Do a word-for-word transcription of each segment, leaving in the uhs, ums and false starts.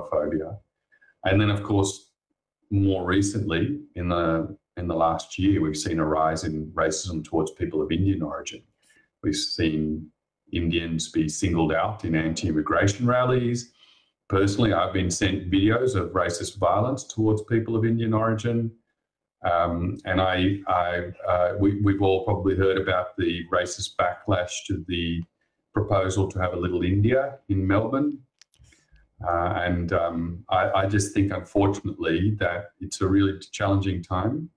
Islamophobia. And then, of course, more recently, in the in the last year, we've seen a rise in racism towards people of Indian origin. We've seen Indians be singled out in anti-immigration rallies. Personally, I've been sent videos of racist violence towards people of Indian origin. Um, and I, I uh, we, we've all probably heard about the racist backlash to the proposal to have a Little India in Melbourne. Uh, and um, I, I just think, unfortunately, that it's a really challenging time.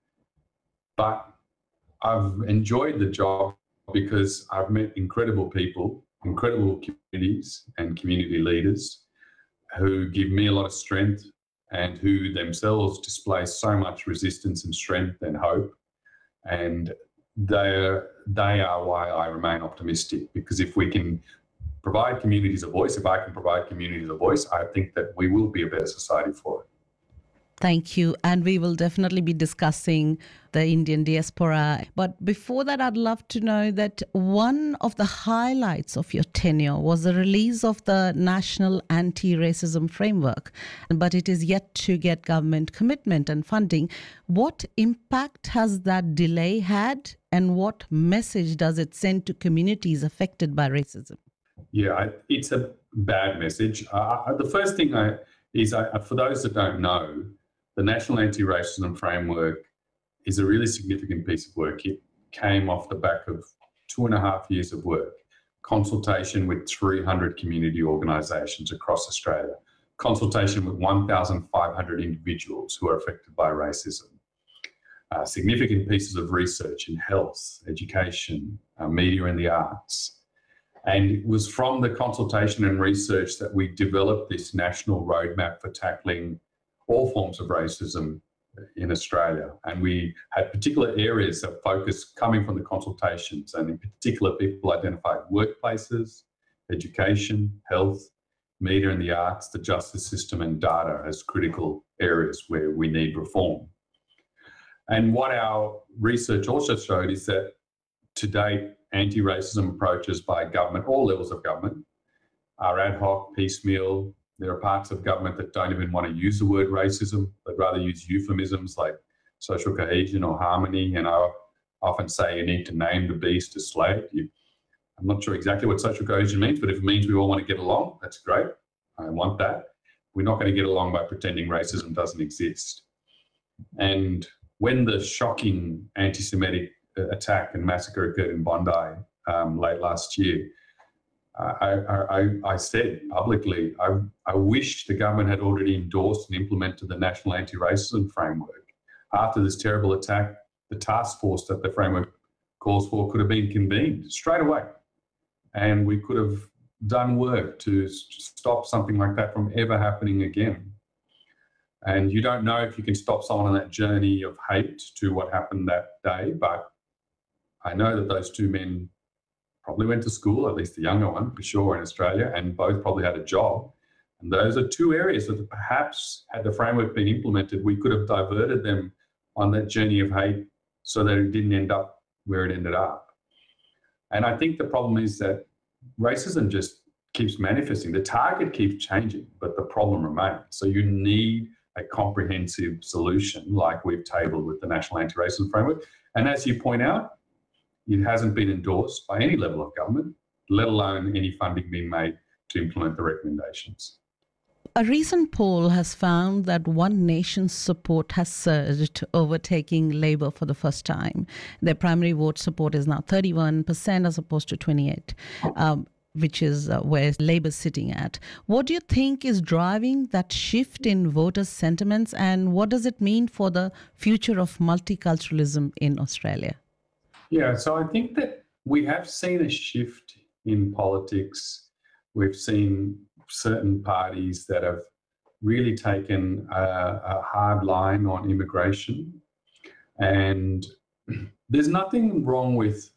But I've enjoyed the job because I've met incredible people, incredible communities and community leaders who give me a lot of strength and who themselves display so much resistance and strength and hope. And they're, they are why I remain optimistic, because if we can provide communities a voice, if I can provide communities a voice, I think that we will be a better society for it. Thank you. And we will definitely be discussing the Indian diaspora. But before that, I'd love to know that one of the highlights of your tenure was the release of the National Anti-Racism Framework, but it is yet to get government commitment and funding. What impact has that delay had, and what message does it send to communities affected by racism? Yeah, I, it's a bad message. Uh, the first thing I, is, I, for those that don't know, the National Anti-Racism Framework is a really significant piece of work. It came off the back of two and a half years of work, consultation with three hundred community organisations across Australia, consultation with one thousand five hundred individuals who are affected by racism, uh, significant pieces of research in health, education, uh, media and the arts. And it was from the consultation and research that we developed this national roadmap for tackling all forms of racism in Australia. And we had particular areas of focus coming from the consultations, and in particular people identified workplaces, education, health, media and the arts, the justice system and data as critical areas where we need reform. And what our research also showed is that to date, anti-racism approaches by government, all levels of government, are ad hoc, piecemeal. There are parts of government that don't even want to use the word racism, but rather use euphemisms like social cohesion or harmony. And I often say you need to name the beast to slay it. You, I'm not sure exactly what social cohesion means, but if it means we all want to get along, that's great. I want that. We're not going to get along by pretending racism doesn't exist. And when the shocking anti-Semitic attack and massacre occurred in Bondi um, late last year, I, I, I said publicly, I, I wish the government had already endorsed and implemented the National Anti-Racism Framework. After this terrible attack, the task force that the framework calls for could have been convened straight away. And we could have done work to stop something like that from ever happening again. And you don't know if you can stop someone on that journey of hate to what happened that day, but I know that those two men probably went to school, at least the younger one, for sure, in Australia, and both probably had a job. And those are two areas that perhaps, had the framework been implemented, we could have diverted them on that journey of hate so that it didn't end up where it ended up. And I think the problem is that racism just keeps manifesting. The target keeps changing, but the problem remains. So you need a comprehensive solution like we've tabled with the National Anti-Racism Framework. And as you point out, it hasn't been endorsed by any level of government, let alone any funding being made to implement the recommendations. A recent poll has found that One Nation's support has surged, overtaking Labour for the first time. Their primary vote support is now thirty-one percent as opposed to twenty-eight, um, which is uh, where Labour's sitting at. What do you think is driving that shift in voters' sentiments, and what does it mean for the future of multiculturalism in Australia? Yeah, so I think that we have seen a shift in politics. We've seen certain parties that have really taken a, a hard line on immigration. And there's nothing wrong with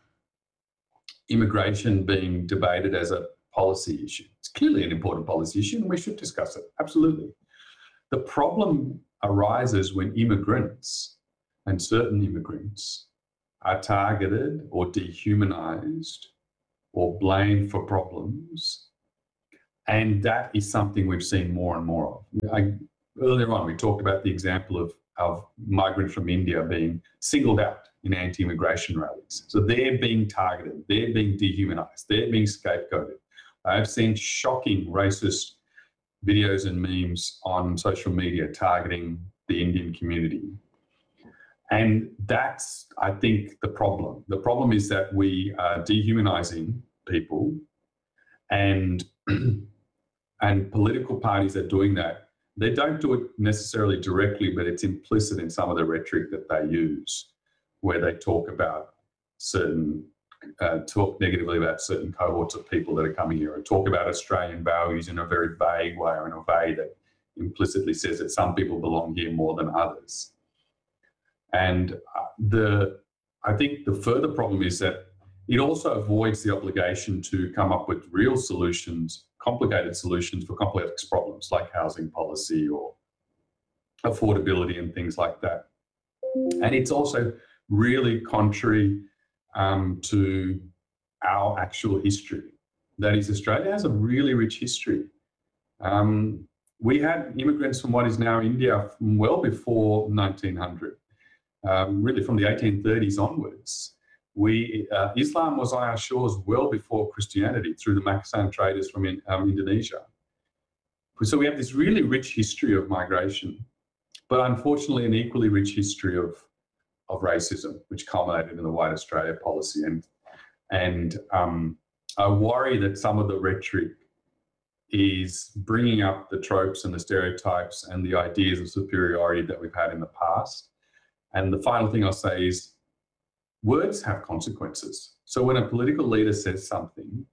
immigration being debated as a policy issue. It's clearly an important policy issue and we should discuss it, absolutely. The problem arises when immigrants, and certain immigrants, are targeted or dehumanised or blamed for problems And that is something we've seen more and more of. I, earlier on, we talked about the example of, of migrants from India being singled out in anti-immigration rallies. So they're being targeted, they're being dehumanized, they're being scapegoated. I've seen shocking racist videos and memes on social media targeting the Indian community. And that's, I think, the problem. The problem is that we are dehumanizing people, and and political parties are doing that. They don't do it necessarily directly, but it's implicit in some of the rhetoric that they use, where they talk about certain, uh, talk negatively about certain cohorts of people that are coming here, or talk about Australian values in a very vague way, or in a way that implicitly says that some people belong here more than others. And the, I think the further problem is that it also avoids the obligation to come up with real solutions, complicated solutions for complex problems like housing policy or affordability and things like that. And it's also really contrary um, to our actual history. That is, Australia has a really rich history. Um, we had immigrants from what is now India from well before nineteen hundred, um, really from the eighteen thirties onwards. We, uh, Islam was on our shores well before Christianity through the Maksan traders from in, um, Indonesia. So we have this really rich history of migration, but unfortunately an equally rich history of, of racism, which culminated in the White Australia policy. And, and um, I worry that some of the rhetoric is bringing up the tropes and the stereotypes and the ideas of superiority that we've had in the past. And the final thing I'll say is, words have consequences. So when a political leader says something,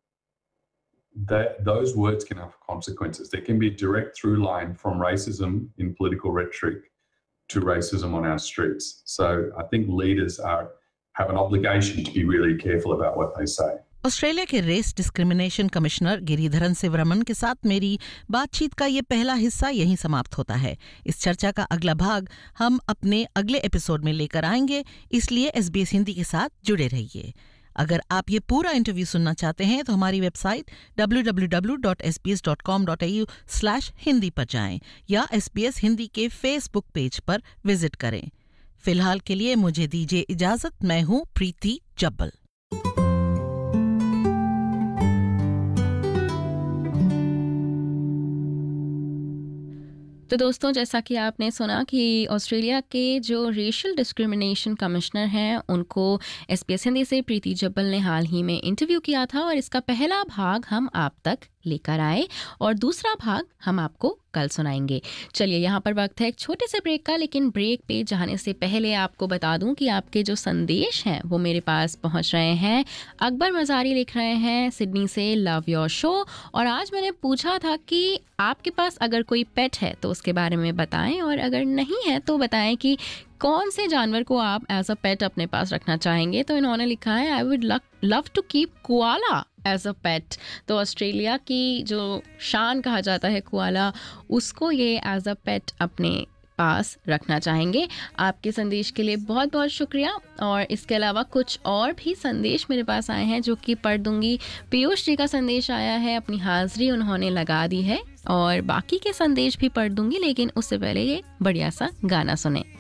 that those words can have consequences. There can be a direct through line from racism in political rhetoric to racism on our streets. So I think leaders are have an obligation to be really careful about what they say. Australia के race discrimination commissioner Giridharan सिवरमन के साथ मेरी बातचीत का ये पहला हिस्सा यहीं समाप्त होता है। इस चर्चा का अगला भाग हम अपने अगले एपिसोड में लेकर आएंगे, इसलिए एसबीएस हिंदी के साथ जुड़े रहिए। अगर आप ये पूरा इंटरव्यू सुनना चाहते हैं तो हमारी website W W W dot S B S dot com dot A you slash Hindi पर जाएं या एसबीएस हिंदी के फेसबुक पेज पर विजिट करें। फिलहाल के लिए मुझे दीजिए इजाजत। मैं हूँ प्रीति जब्बल। तो दोस्तों, जैसा कि आपने सुना कि ऑस्ट्रेलिया के जो रेशियल डिस्क्रिमिनेशन कमिश्नर हैं उनको एसबीएस हिंदी से प्रीति जब्बल ने हाल ही में इंटरव्यू किया था और इसका पहला भाग हम आप तक लेकर आए और दूसरा भाग हम आपको कल सुनाएंगे। चलिए, यहाँ पर वक्त है एक छोटे से ब्रेक का, लेकिन ब्रेक पे जाने से पहले आपको बता दूं कि आपके जो संदेश हैं वो मेरे पास पहुँच रहे हैं। अकबर मज़ारी लिख रहे हैं सिडनी से, लव योर शो। और आज मैंने पूछा था कि आपके पास अगर कोई पेट है तो उसके बारे में बताएं, और अगर नहीं है तो बताएं कि कौन से जानवर को आप एज अ पेट अपने पास रखना चाहेंगे। तो इन्होंने लिखा है, I would love to keep koala as a पेट। तो ऑस्ट्रेलिया की जो शान कहा जाता है कोआला, उसको ये एज अ पेट अपने पास रखना चाहेंगे। आपके संदेश के लिए बहुत बहुत शुक्रिया। और इसके अलावा कुछ और भी संदेश मेरे पास आए हैं जो कि पढ़ दूंगी। पीयूष जी का संदेश आया है, अपनी हाजिरी उन्होंने लगा दी है, और बाकी के संदेश भी पढ़ दूंगी, लेकिन उससे पहले ये बढ़िया सा गाना सुने।